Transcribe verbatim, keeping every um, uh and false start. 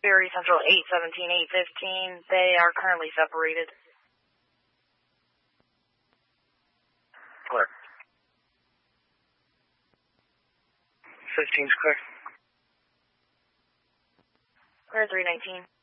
Berry Central eight seventeen, eight fifteen. They are currently separated. Clear. fifteen's clear. Clear three nineteen.